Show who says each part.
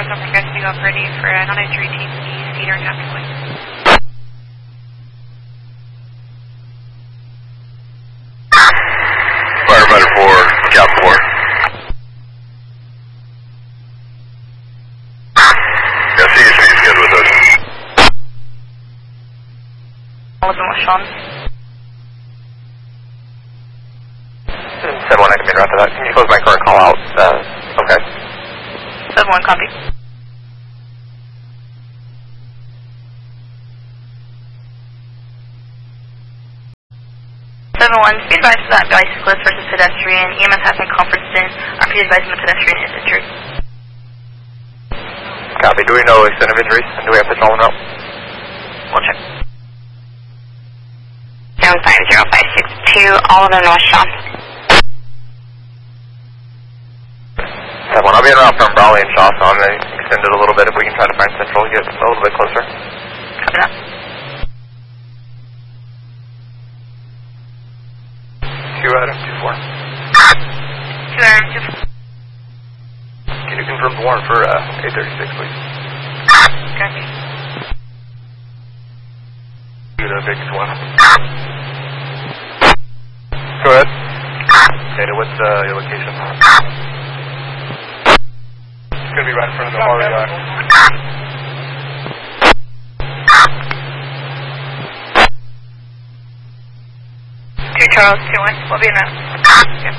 Speaker 1: something guys to go ready for 993 TC, Cedar and Happy Place.
Speaker 2: Firefighter 4, Cap 4. Yeah, CEC's good with us.
Speaker 1: Listen with Sean.
Speaker 2: 7-1, I can be right to that. Can you close my current call out? Okay.
Speaker 1: 7-1, copy. 7-1, be advised that bicyclist versus pedestrian. EMS has been conferenced in. RP advising the pedestrian is injured.
Speaker 2: Copy. Do we know extent of injuries? And do we have to call them out?
Speaker 1: We'll check.
Speaker 3: 750-562, all of them North Sean.
Speaker 2: 7-1, I'll be en route from Brawley and Shaw, so I'm going to extend it a little bit if we can try to find Central to get a little bit closer.
Speaker 1: Copy that.
Speaker 2: 2 Adam 2-4.
Speaker 1: 2 Adam 2-4.
Speaker 2: Can you confirm the warrant for 836, please?
Speaker 1: Copy.
Speaker 2: 2 to Vegas 1. Go ahead. Data, what's your location? It's going to be right in front of the REI.
Speaker 1: 2 Charles 2-1, we'll be in that.